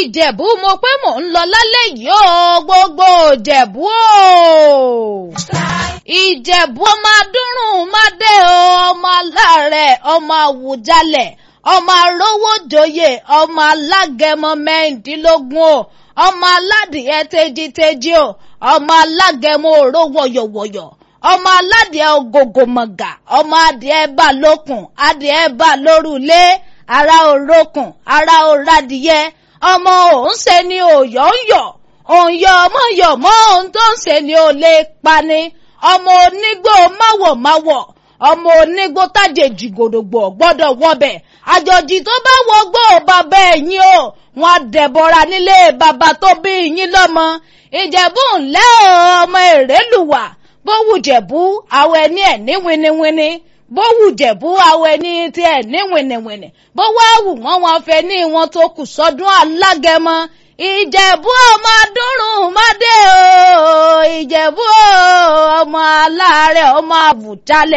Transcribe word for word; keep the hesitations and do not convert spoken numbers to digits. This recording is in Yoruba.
Ìjẹ̀bú mo pé mò ń lọ lálẹ́ yìí o gbogbo Ìjẹ̀bú o. Ìjẹ̀bú ọmọ adúrún mádé o ọmọ aláàrẹ̀ ọmọ àwùjalẹ̀ ọmọ arówó joyè ọmọ alágẹmọ mẹ́rìndínlógún o ọmọ aládìẹ tejiteji o ọmọ alágẹmọ òró wọ̀yọ̀wọ̀yọ̀ ọmọ aládìẹ ògògòmọ̀gà ọmọ adìẹ bá lókun adìẹ bá lórùlé ara òrókùn ara òradìẹ ọmọ òun ṣe ni òyọ̀ ń yọ̀ òǹyọ̀ ọmọ yọ̀ mọ́ ohun tó ń ṣe ni ò lè pani ọmọ onígbó máwọ̀máwọ̀ ọmọ onígbó tájèjì gòdògbò gbọ́dọ̀ wọbẹ̀ àjòjì tó bá wọgbó bàbá ẹ̀yìn o wọn dẹ̀bọra nílé bàbá tó bí yín lọ́mọ Ìjẹ̀bú ńlẹ́ ọmọ Èrèlùwà bówù Jẹ̀bú àwọn ẹni ẹ̀ ní winiwini bówù Jẹ̀bú àwọn ẹni tí ẹ̀ ní wìnìwìnì bó wá wù wọ́n wọn fẹ́ ní wọn tó kù sọ́dún alágẹmọ Ìjẹ̀bú ọmọ adúrún mádé o Ìjẹ̀bú ọmọ aláàrẹ̀ ọmọ àbùjalẹ̀.